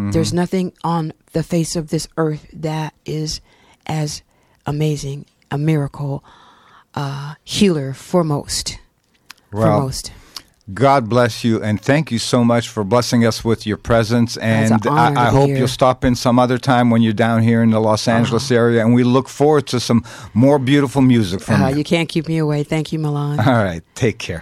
There's nothing on the face of this earth that is as amazing, a miracle, healer foremost. Well, God bless you, and thank you so much for blessing us with your presence. And I hope you'll stop in some other time when you're down here in the Los Angeles area, and we look forward to some more beautiful music from you. You can't keep me away. Thank you, Milan. All right. Take care.